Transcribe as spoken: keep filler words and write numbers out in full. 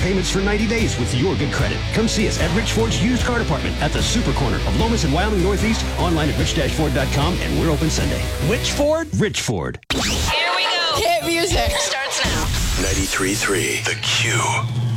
payments for ninety days with your good credit. Come see us at Rich Ford's used car department at the Super Corner of Lomas and Wyoming Northeast, online at rich dash ford dot com, and we're open Sunday. Which Ford? Rich Ford. Here we go. Hit music. Starts now. ninety-three point three The Q.